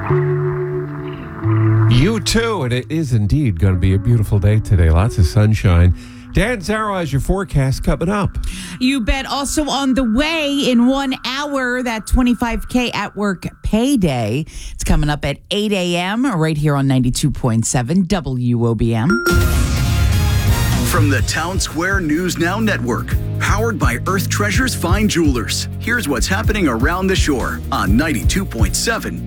You too, and it is indeed going to be a beautiful day today. Lots of sunshine. Dan Zarrow has your forecast coming up. You bet. Also on the way in 1 hour, that 25K at work payday. It's coming up at 8 a.m. right here on 92.7 WOBM. From the Town Square News Now Network, powered by Earth Treasures Fine Jewelers. Here's what's happening around the shore on 92.7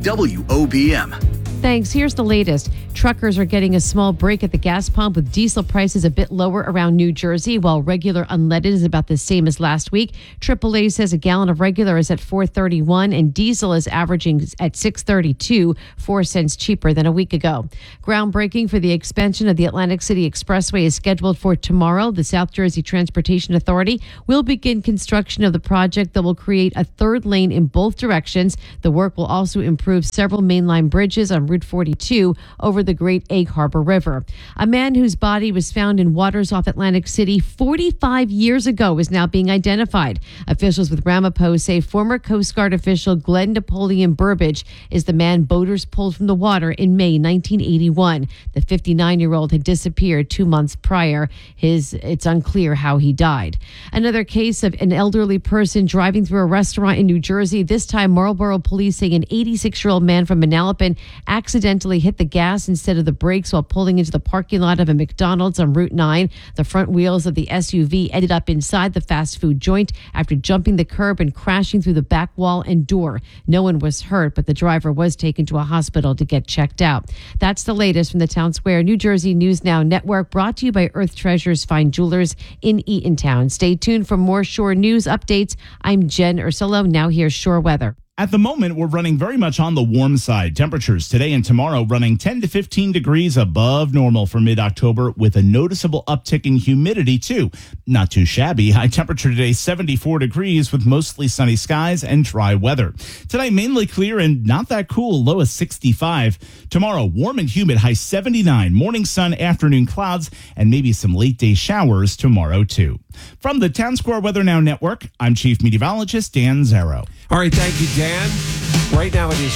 WOBM. Thanks. Here's the latest. Truckers are getting a small break at the gas pump with diesel prices a bit lower around New Jersey, while regular unleaded is about the same as last week. AAA says a gallon of regular is at $4.31 and diesel is averaging at $6.32, 4 cents cheaper than a week ago. Groundbreaking for the expansion of the Atlantic City Expressway is scheduled for tomorrow. The South Jersey Transportation Authority will begin construction of the project that will create a third lane in both directions. The work will also improve several mainline bridges on Route 42 over the Great Egg Harbor River. A man whose body was found in waters off Atlantic City 45 years ago is now being identified. Officials with Ramapo say former Coast Guard official Glenn Napoleon Burbage is the man boaters pulled from the water in May 1981. The 59-year-old had disappeared 2 months prior. It's unclear how he died. Another case of an elderly person driving through a restaurant in New Jersey. This time, Marlboro police say an 86-year-old man from Manalapan accidentally hit the gas instead of the brakes while pulling into the parking lot of a McDonald's on Route 9. The front wheels of the SUV ended up inside the fast food joint after jumping the curb and crashing through the back wall and door. No one was hurt, but the driver was taken to a hospital to get checked out. That's the latest from the Town Square New Jersey News Now Network, brought to you by Earth Treasures Fine Jewelers in Eatontown. Stay tuned for more shore news updates. I'm Jen Ursulo. Now here's shore weather. At the moment, we're running very much on the warm side. Temperatures today and tomorrow running 10 to 15 degrees above normal for mid-October with a noticeable uptick in humidity, too. Not too shabby. High temperature today, 74 degrees with mostly sunny skies and dry weather. Today, mainly clear and not that cool, low of 65. Tomorrow, warm and humid, high 79. Morning sun, afternoon clouds, and maybe some late-day showers tomorrow, too. From the Town Square Weather Now Network, I'm Chief Meteorologist Dan Zarrow. All right, thank you, Dan. Right now it is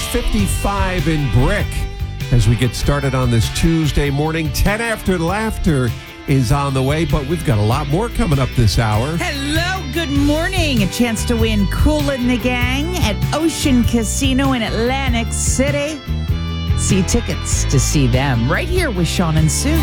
55 in Brick as we get started on this Tuesday morning. 10 after laughter is on the way, but we've got a lot more coming up this hour. Hello, good morning. A chance to win Kool and the Gang at Ocean Casino in Atlantic City. See tickets to see them right here with Sean and Sue.